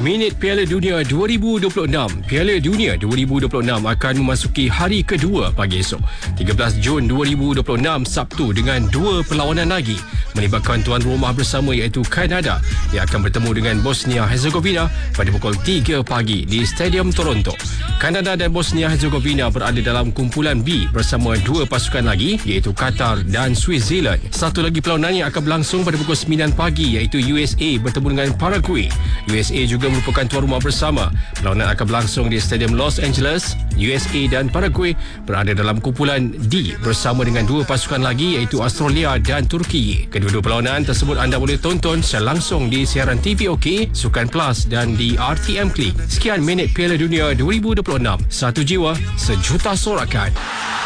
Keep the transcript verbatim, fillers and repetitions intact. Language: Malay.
Minit Piala Dunia dua ribu dua puluh enam. Piala Dunia dua ribu dua puluh enam akan memasuki hari kedua pagi esok. tiga belas Jun dua ribu dua puluh enam, Sabtu, dengan dua perlawanan lagi melibatkan tuan rumah bersama iaitu Kanada yang akan bertemu dengan Bosnia Herzegovina pada pukul tiga pagi di Stadium Toronto. Kanada dan Bosnia Herzegovina berada dalam kumpulan B bersama dua pasukan lagi iaitu Qatar dan Switzerland. Satu lagi perlawanan yang akan berlangsung pada pukul sembilan pagi iaitu U S A bertemu dengan Paraguay. U S A juga merupakan tuan rumah bersama. Perlawanan akan berlangsung di Stadium Los Angeles. U S A dan Paraguay berada dalam kumpulan D bersama dengan dua pasukan lagi iaitu Australia dan Turki. Kedua-dua perlawanan tersebut anda boleh tonton secara langsung di siaran T V OK, Sukan Plus dan di R T M Klik. Sekian minit Piala Dunia dua ribu dua puluh enam. Satu jiwa, sejuta sorakan.